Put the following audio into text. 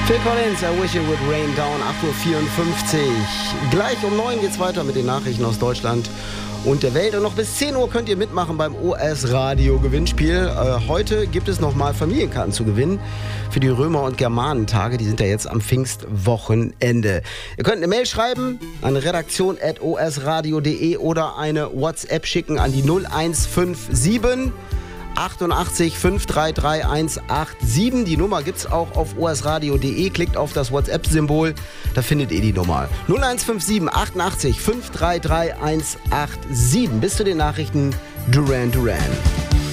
Phil Collins, I Wish It Would Rain Down, 8:54 Uhr. Gleich um 9 geht's weiter mit den Nachrichten aus Deutschland und der Welt. Und noch bis 10 Uhr könnt ihr mitmachen beim OS Radio Gewinnspiel. Heute gibt es nochmal Familienkarten zu gewinnen für die Römer- und Germanentage. Die sind ja jetzt am Pfingstwochenende. Ihr könnt eine Mail schreiben an redaktion@osradio.de oder eine WhatsApp schicken an die 0157 88 533 187. Die Nummer gibt's auch auf osradio.de. Klickt auf das WhatsApp-Symbol, da findet ihr die Nummer. 0157 88 533 187. Bis zu den Nachrichten Duran Duran.